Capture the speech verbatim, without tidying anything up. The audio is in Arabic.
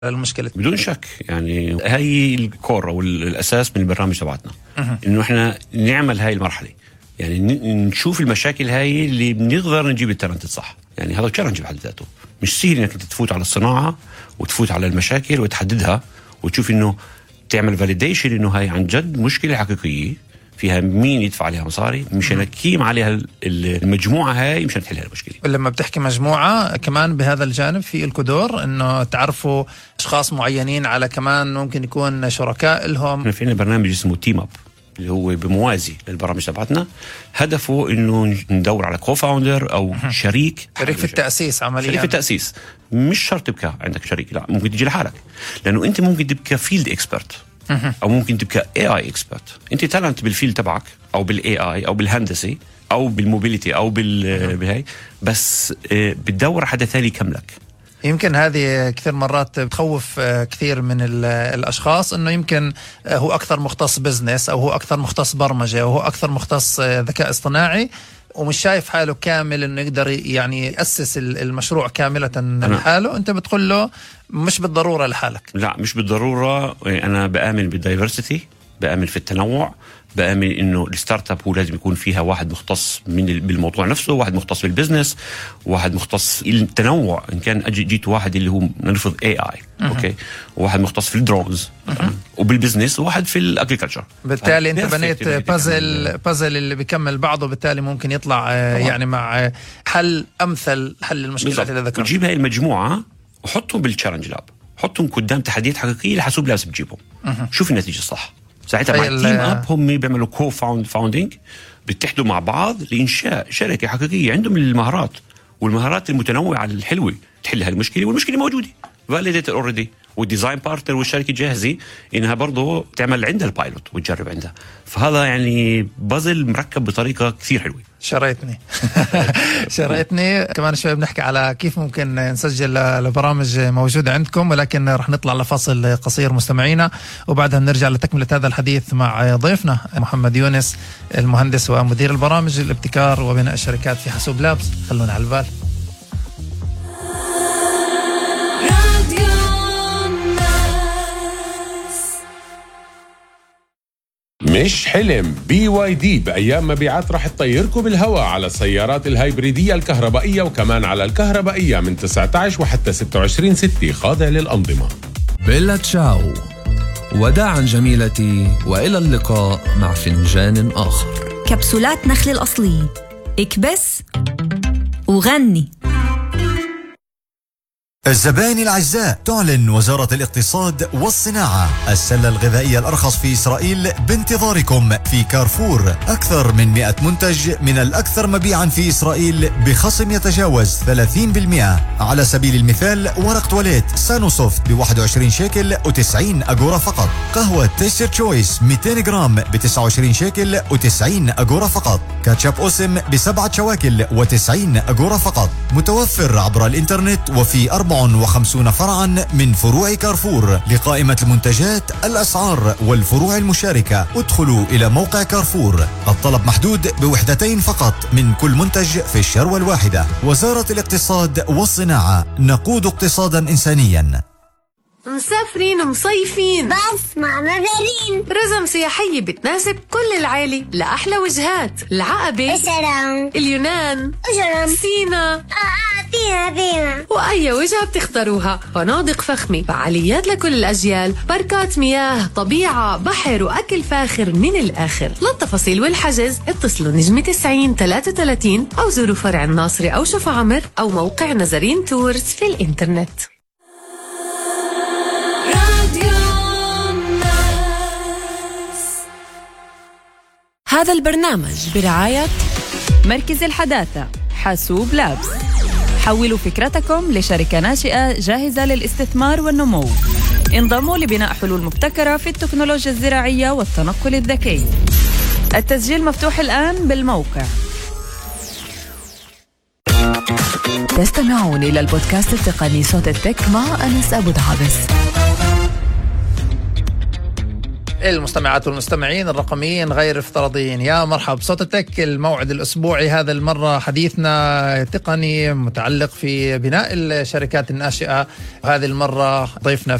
المشكلة بدون شك. يعني هاي الكور أو الأساس من البرنامج تبعتنا، إنه إحنا نعمل هاي المرحلة، يعني نشوف المشاكل هاي اللي بنقدر نجيب التالنت الصح. يعني هذا تشالنج بحد ذاته، مش سهل إنك تفوت على الصناعة وتفوت على المشاكل وتحددها وتشوف إنه تعمل فاليديشن إنه هاي عن جد مشكلة حقيقية فيها مين يدفع عليها مصاري، مش نكيم عليها المجموعة هاي مشان تحل المشكلة. ولما بتحكي مجموعة كمان بهذا الجانب في الكدور إنه تعرفوا أشخاص معينين على كمان ممكن يكون شركاء لهم. في برنامج اسمه تيم أب اللي هو بموازي للبرامج تبعتنا، هدفه إنه ندور على كوفاوندر أو شريك شريك في التأسيس عمليا. شريك في التأسيس مش شرط تبقى عندك شريك، لا ممكن تجي لحالك، لأنه أنت ممكن تبقى فيلد إكسبرت أو ممكن تبقى إيه آي إكسبرت. أنت تالنت بالفيلد تبعك أو بالإي آي أو بالهندسي أو بالموبيليتي أو بالهاي، بس بتدور حدا ثاني يكملك. يمكن هذه كثير مرات بتخوف كثير من الأشخاص، إنه يمكن هو أكثر مختص بزنس أو هو أكثر مختص برمجة أو هو أكثر مختص ذكاء اصطناعي ومش شايف حاله كامل إنه يقدر يعني يأسس المشروع كاملة لحاله. أنت بتقول له مش بالضرورة لحالك. لا مش بالضرورة. أنا بآمن بالدايفرسيتي، بآمن في التنوع، بآمن إنه الستارت اب هو لازم يكون فيها واحد مختص من بالموضوع نفسه، واحد مختص بالبزنس، واحد مختص التنوع. إن كان أجي جيت واحد اللي هو نرفض إيه آي أوكي، وواحد مختص في الدرونز وبالبزنس، وواحد في الأجريكلتشر. بالتالي أنت بنيت بازل بازل اللي بيكمل بعضه، بالتالي ممكن يطلع يعني مع حل أمثل حل المشكلات اللي ذكرتها. وتجيب هاي المجموعة وحطهم بالتشالنج لاب، حطهم قدام تحديات حقيقية لحسب لازم تجيبهم. شوف النتيجة الصح. ساعتها مع التيم اب هم بيعملوا كو فاوند فاوندينج، بيتحدوا مع بعض لإنشاء شركة حقيقية عندهم المهارات والمهارات المتنوعة الحلوة تحل هالمشكلة، والمشكلة موجودة فاليديتد اوريدي، والديزاين بارتنر والشركة جاهزة إنها برضو تعمل عندها البايلوت وتجرب عندها. فهذا يعني بازل مركب بطريقة كثير حلوة. شريتني شريتني كمان شوي بنحكي على كيف ممكن نسجل لبرامج موجودة عندكم، ولكن رح نطلع لفاصل قصير مستمعينا، وبعدها بنرجع لتكملة هذا الحديث مع ضيفنا محمد يونس، المهندس ومدير البرامج الابتكار وبناء الشركات في حاسوب لابس. خلونا على البال. مش حلم. بي واي دي بأيام مبيعات رح تطيركم بالهواء على السيارات الهايبريدية الكهربائية وكمان على الكهربائية من تسعة عشر وحتى ستة وعشرين ستة، خاضع للأنظمة. بيلا تشاو، وداعا جميلتي، وإلى اللقاء مع فنجان آخر. كبسولات نخل الأصلية، اكبس وغني. الزبائن الأعزاء، تعلن وزارة الاقتصاد والصناعة السلة الغذائية الأرخص في إسرائيل بانتظاركم في كارفور. أكثر من مئة منتج من الأكثر مبيعا في إسرائيل بخصم يتجاوز ثلاثين بالمئة. على سبيل المثال ورق تواليت سانوسوفت ب واحد وعشرين شيكل وتسعين أجورة فقط. قهوة تيستر تشويس مئتين جرام ب تسعة وعشرين شيكل وتسعين أجورة فقط. كاتشاب أوسم بسبعة شواكل وتسعين أجورة فقط. متوفر عبر الإنترنت وفي أربعة وخمسين فرعا من فروع كارفور. لقائمة المنتجات، الأسعار والفروع المشاركة ادخلوا إلى موقع كارفور. الطلب محدود بوحدتين فقط من كل منتج في الشروة الواحدة. وزارة الاقتصاد والصناعة، نقود اقتصادا إنسانيا. مسافرين ومصيفين بس مع مبارين رزم سياحية بتناسب كل العائلة لأحلى وجهات: العقبة، السلام، اليونان، أجرم، سينا، آه فيها فيها وأي وجهة بتختاروها. فنادق فخمة، فعاليات لكل الأجيال، باركات مياه، طبيعة، بحر وأكل فاخر من الآخر. للتفاصيل والحجز اتصلوا نجمة تسعين ثلاثة وثلاثين أو زوروا فرع الناصري أو شفا عمر أو موقع نزرين تورز في الإنترنت. هذا البرنامج برعاية مركز الحداثة حاسوب لابس. حولوا فكرتكم لشركة ناشئة جاهزة للاستثمار والنمو. انضموا لبناء حلول مبتكرة في التكنولوجيا الزراعية والتنقل الذكي. التسجيل مفتوح الآن بالموقع. تستمعون إلى البودكاست التقني صوت التك مع أنس أبو دعابس. المستمعات والمستمعين الرقميين غير افتراضيين، يا مرحب. صوت التك الموعد الأسبوعي، هذا المرة حديثنا تقني متعلق في بناء الشركات الناشئة. هذه المرة ضيفنا